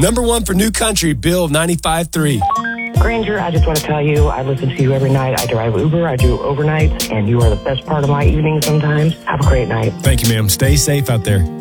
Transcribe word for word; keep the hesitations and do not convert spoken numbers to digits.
Number one for New Country, Bill ninety-five three. Granger, I just want to tell you, I listen to you every night. I drive Uber, I do overnights, and you are the best part of my evening sometimes. Have a great night. Thank you, ma'am. Stay safe out there.